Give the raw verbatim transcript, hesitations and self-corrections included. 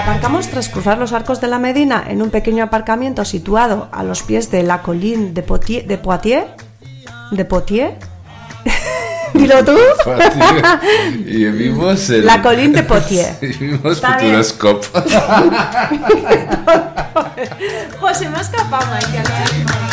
Aparcamos tras cruzar los Arcos de la Medina en un pequeño aparcamiento situado a los pies de la Colline de Poitiers. ¿De Poitiers? ¿De Poitiers? Dilo tú. Y vimos el... La Colline de Poitiers. Y vimos Está Futuroscope. José, me ha escapado, Mike.